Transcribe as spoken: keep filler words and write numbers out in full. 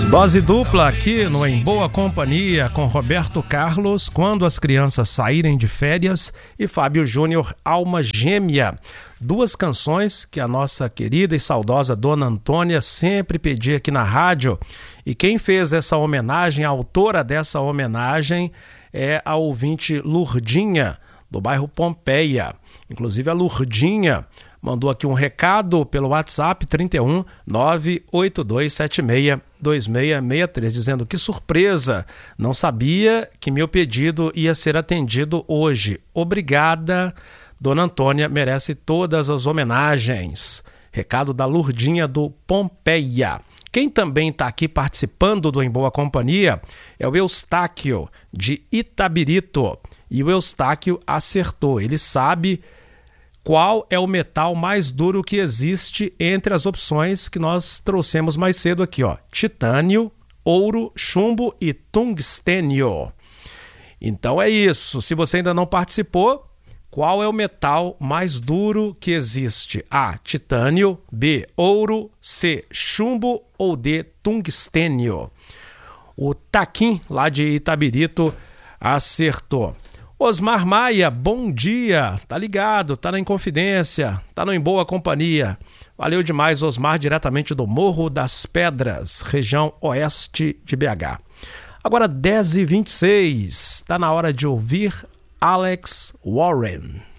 Dose dupla aqui no Em Boa Companhia com Roberto Carlos, Quando as Crianças Saírem de Férias, e Fábio Júnior, Alma Gêmea. Duas canções que a nossa querida e saudosa Dona Antônia sempre pedia aqui na rádio. E quem fez essa homenagem, a autora dessa homenagem, é a ouvinte Lurdinha, do bairro Pompeia. Inclusive a Lurdinha mandou aqui um recado pelo WhatsApp trinta e um, nove oito dois sete seis, dois seis seis três, dizendo: que surpresa, não sabia que meu pedido ia ser atendido hoje. Obrigada, Dona Antônia, merece todas as homenagens. Recado da Lurdinha do Pompeia. Quem também está aqui participando do Em Boa Companhia é o Eustáquio, de Itabirito. E o Eustáquio acertou, ele sabe qual é o metal mais duro que existe entre as opções que nós trouxemos mais cedo aqui, ó: titânio, ouro, chumbo e tungstênio. Então é isso. Se você ainda não participou, qual é o metal mais duro que existe? A, titânio, B, ouro, C, chumbo ou D, tungstênio? O Taquim, lá de Itabirito, acertou. Osmar Maia, bom dia, tá ligado, tá na Inconfidência, tá no Em Boa Companhia. Valeu demais, Osmar, diretamente do Morro das Pedras, região oeste de B H. Agora dez e vinte e seis, tá na hora de ouvir Alex Warren.